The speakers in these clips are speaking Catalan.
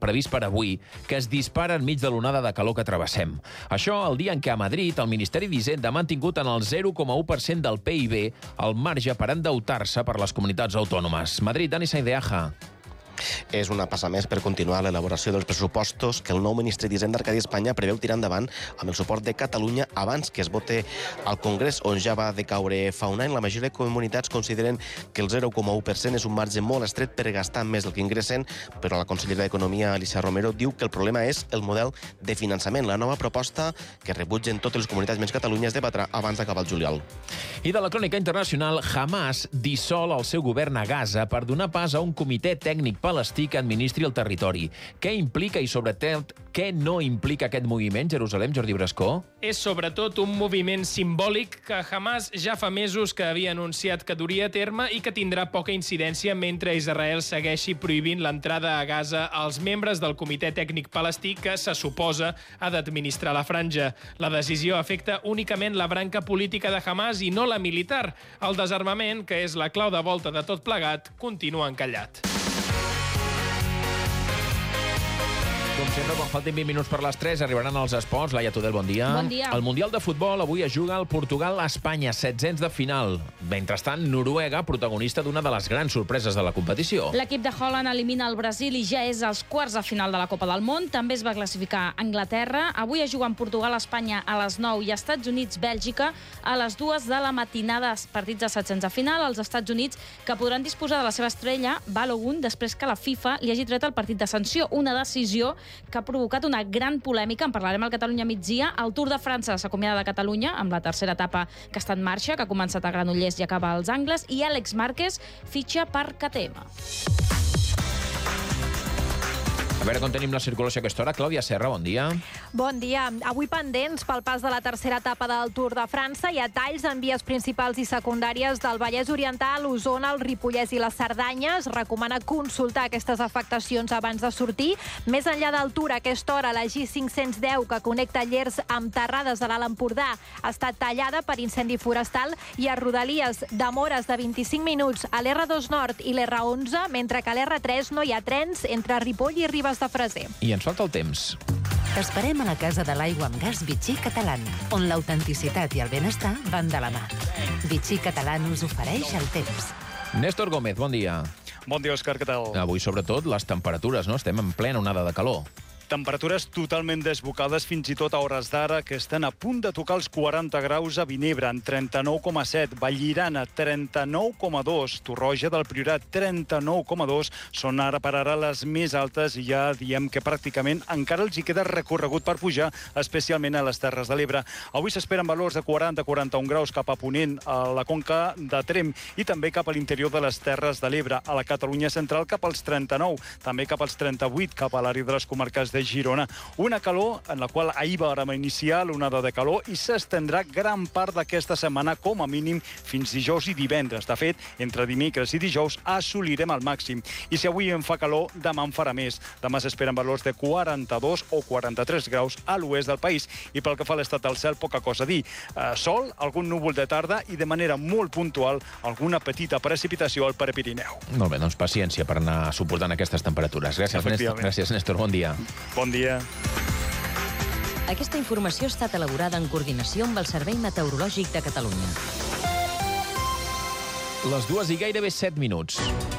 previst per avui, que es dispara enmig de l'onada de calor que travessem. Això el dia en què a Madrid el Ministeri d'Hisenda ha mantingut en el 0,1% del PIB el marge per endeutar-se per les comunitats autònomes. Madrid, Dani Saideaja. És una passa més per continuar l'elaboració dels pressupostos que el nou ministre d'Hisenda, Arcadi Espanya, preveu tirar endavant amb el suport de Catalunya abans que es vote al Congrés, on ja va decaure fa un any. La majoria de comunitats consideren que el 0,1% és un marge molt estret per gastar més del que ingressen, però la consellera d'Economia, Alicia Romero, diu que el problema és el model de finançament. La nova proposta, que rebutgen totes les comunitats menys Catalunya, es debatrà abans d'acabar el juliol. I de la crònica internacional, Hamas dissol el seu govern a Gaza per donar pas a un comitè tècnic palestí que administri el territori. Què implica i, sobretot, què no implica aquest moviment, Jerusalem, Jordi Brascó? És sobretot un moviment simbòlic que Hamas ja fa mesos que havia anunciat que duria a terme i que tindrà poca incidència mentre Israel segueixi prohibint l'entrada a Gaza als membres del comitè tècnic palestí que se suposa ha d'administrar la franja. La decisió afecta únicament la branca política de Hamas i no la militar. El desarmament, que és la clau de volta de tot plegat, continua encallat. Com sempre, quan faltin 20 minuts per les 3, arribaran els esports. Laia Tudel, bon dia. Bon dia. El Mundial de Futbol avui es juga el Portugal-Espanya, 16 de final. Mentrestant, Noruega, protagonista d'una de les grans sorpreses de la competició. L'equip de Holland elimina el Brasil i ja és als quarts de final de la Copa del Món. També es va classificar Anglaterra. Avui es juguen Portugal-Espanya a les 9 i Estats Units-Bèlgica a les 2 de la matinada. Partits de 16 de final. Els Estats Units, que podran disposar de la seva estrella, Balogun, després que la FIFA li hagi tret el partit de sanció. Una decisió que ha provocat una gran polèmica. En parlarem al Catalunya migdia. El Tour de França s'acomiada de Catalunya amb la tercera etapa que està en marxa, que ha començat a Granollers i acaba als Angles, i Àlex Márquez fitxa per KTM. A veure com tenim la circulació a aquesta hora. Clàudia Serra, bon dia. Bon dia. Avui pendents pel pas de la tercera etapa del Tour de França. Hi ha talls en vies principals i secundàries del Vallès Oriental, Osona, el Ripollès i la Cerdanya. Es recomana consultar aquestes afectacions abans de sortir. Més enllà del Tour, a aquesta hora, la G510, que connecta Llers amb Terrades de l'Alt Empordà, ha estat tallada per incendi forestal i a Rodalies demores de 25 minuts a l'R2 Nord i l'R11, mentre que a l'R3 no hi ha trens entre Ripoll i Ribes de Freser. I ens falta el temps. T'esperem a la Casa de l'Aigua amb Gas Vichy Catalán, on l'autenticitat i el benestar van de la mà. Vichy Catalán us ofereix el temps. Néstor Gómez, bon dia. Bon dia, Òscar, què tal? Avui, sobretot, les temperatures, no? Estem en plena onada de calor. Temperatures totalment desbocades fins i tot a hores d'ara, que estan a punt de tocar els 40 graus a Vinebre, en 39,7, Vallirana, 39,2, Torroja del Priorat, 39,2, són ara per ara les més altes i ja diem que pràcticament encara els hi queda recorregut per pujar, especialment a les Terres de l'Ebre. Avui s'esperen valors de 40-41 graus cap a Ponent, a la Conca de Tremp i també cap a l'interior de les Terres de l'Ebre, a la Catalunya central cap als 39, també cap als 38, cap a l'àrea de les comarques de Girona. Una calor en la qual ahir vàrem iniciar l'onada de calor i s'estendrà gran part d'aquesta setmana, com a mínim fins dijous i divendres. De fet, entre dimecres i dijous assolirem el màxim. I si avui en fa calor, demà en farà més. Demà s'esperen valors de 42 o 43 graus a l'oest del país. I pel que fa a l'estat del cel, poca cosa a dir. Sol, algun núvol de tarda i de manera molt puntual alguna petita precipitació al Prepirineu. Molt bé, doncs paciència per anar suportant aquestes temperatures. Gràcies, Néstor. Bon dia. Bon dia. Aquesta informació ha estat elaborada en coordinació amb el Servei Meteorològic de Catalunya. Les 2 i gairebé 7 minuts.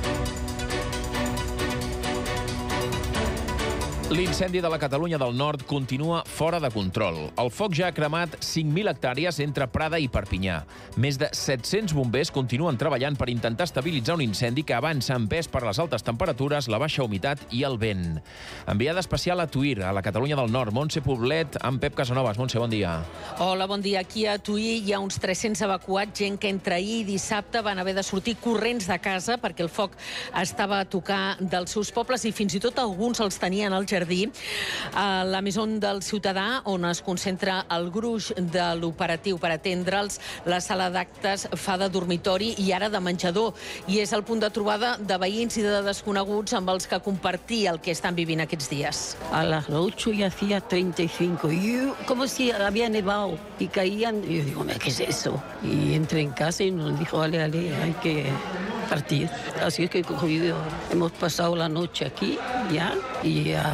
L'incendi de la Catalunya del Nord continua fora de control. El foc ja ha cremat 5.000 hectàrees entre Prada i Perpinyà. Més de 700 bombers continuen treballant per intentar estabilitzar un incendi que avança en pes per les altes temperatures, la baixa humitat i el vent. Enviada especial a Tuïr, a la Catalunya del Nord, Montse Poblet, amb Pep Casanovas. Montse, bon dia. Hola, bon dia. Aquí a Tuïr hi ha uns 300 evacuats, gent que entre ahir i dissabte van haver de sortir corrents de casa perquè el foc estava a tocar dels seus pobles i fins i tot alguns els tenien al jardí. A la Maison del Ciutadà, on es concentra el gruix de l'operatiu per atendre'ls, la sala d'actes fa de dormitori i ara de menjador, i és el punt de trobada de veïns i de desconeguts amb els que compartir el que estan vivint aquests dies. A las 8 y hacía 35, y como si había nevado y caían, y yo digo, ¿qué es eso? Y entré en casa y nos dijo, ale, hay que partir. Así es que hemos pasado la noche aquí ya y